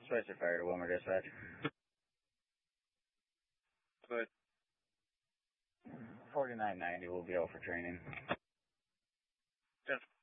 Switch to fire to Wilmer Dispatch. Good. 4990 will be out for training. 10